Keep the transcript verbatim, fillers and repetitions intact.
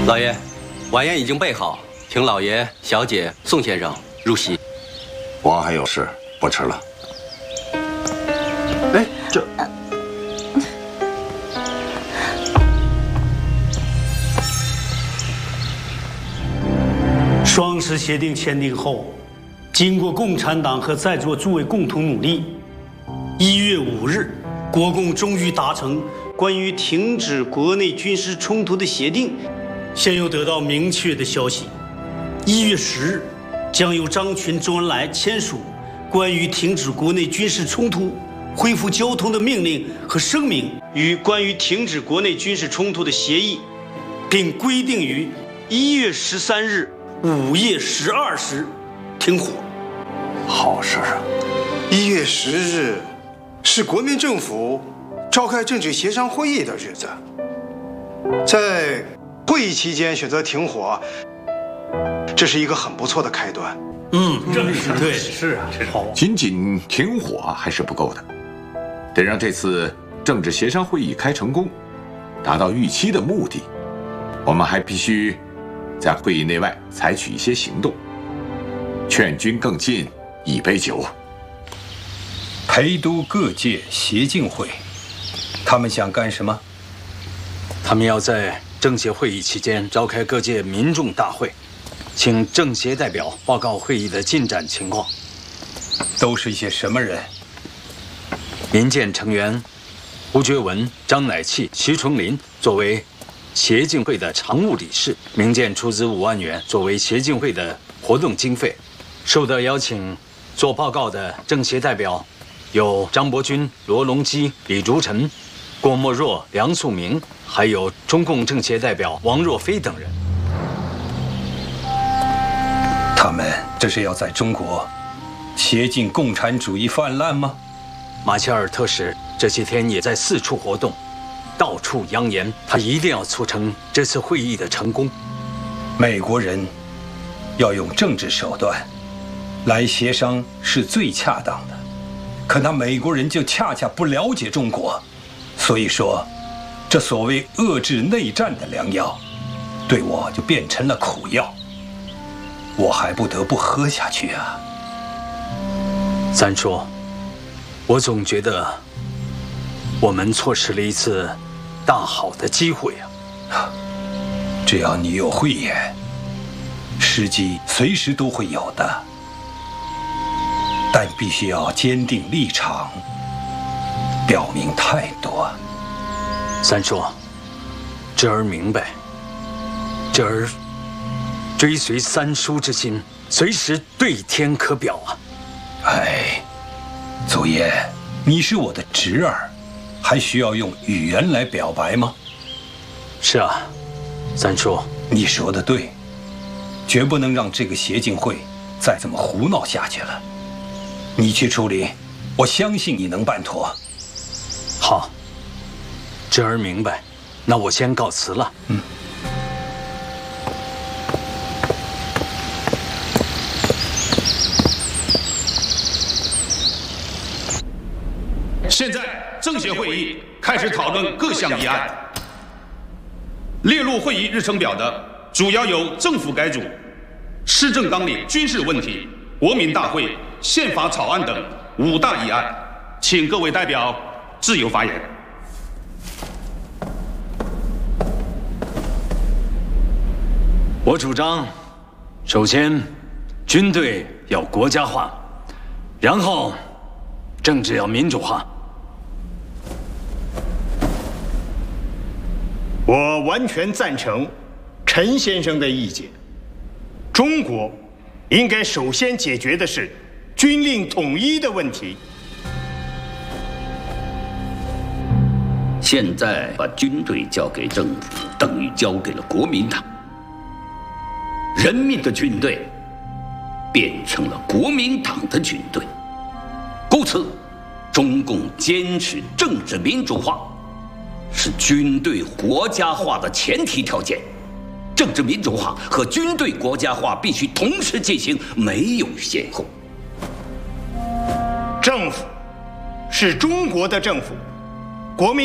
老爷，晚宴已经备好，请老爷、小姐、宋先生入席。 我还有事，不吃了。 哎，这。 双十协定签订后，经过共产党和在座诸位共同努力，一月五日，国共终于达成关于停止国内军事冲突的协定。现又得到明确的消息，一月十日，将由张群、周恩来签署关于停止国内军事冲突、恢复交通的命令和声明与关于停止国内军事冲突的协议，并规定于一月十三日。 午夜十二时停火， 好事啊！ 一月十日是国民政府召开政治协商会议的日子，在会议期间选择停火，这是一个很不错的开端。 嗯，正是对，是啊，好。 仅仅停火还是不够的，得让这次政治协商会议开成功，达到预期的目的，我们还必须。 在会议内外采取一些行动，劝君更尽一杯酒。 陪都各界协进会，他们想干什么？ 他们要在政协会议期间召开各界民众大会，请政协代表报告会议的进展情况。 都是一些什么人？ 民建成员胡觉文、张乃器、徐崇林作为。 协进会的常务理事，民建出资五万元作为协进会的活动经费。受到邀请做报告的政协代表有张伯钧、罗隆基、李竹臣、郭沫若、梁漱溟，还有中共政协代表王若飞等人。 他们这是要在中国协进共产主义泛滥吗？ 马歇尔特使这些天也在四处活动。 到处扬言，他一定要促成这次会议的成功。 美国人要用政治手段来协商是最恰当的，可那美国人就恰恰不了解中国，所以说，这所谓遏制内战的良药，对我就变成了苦药，我还不得不喝下去啊。 三叔，我总觉得我们错失了一次。 大好的机会啊！ 只要你有慧眼，时机随时都会有的，但必须要坚定立场，表明态度啊！ 三叔，侄儿明白，侄儿追随三叔之心，随时对天可表啊！ 哎，祖爷，你是我的侄儿。 还需要用语言来表白吗？ 是啊，三叔， 你说的对，绝不能让这个协进会再这么胡闹下去了。你去处理，我相信你能办妥。 好，侄儿明白，那我先告辞了。嗯。 现在。 政协会议开始讨论各项议案。列入会议日程表的主要有政府改组、施政纲领、军事问题、国民大会、宪法草案等五大议案，请各位代表自由发言。 我主张，首先，军队要国家化，然后，政治要民主化。 我完全赞成陈先生的意见。中国应该首先解决的是军令统一的问题。 现在把军队交给政府，等于交给了国民党。人民的军队变成了国民党的军队，故此，中共坚持政治民主化。 是军队国家化的前提条件，政治民主化和军队国家化必须同时进行，没有先后。 政府是中国的政府，国民。